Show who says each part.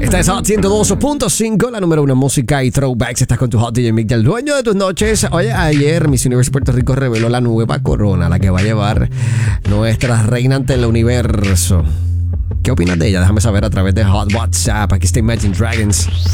Speaker 1: Esta es Hot 102.5, la número 1 música y throwbacks. Estás con tu Hot DJ Mick, el dueño de tus noches. Oye, ayer Miss Universe Puerto Rico reveló la nueva corona, la que va a llevar nuestra reina ante el universo. ¿Qué opinas de ella? Déjame saber a través de Hot WhatsApp. Aquí está Imagine Dragons.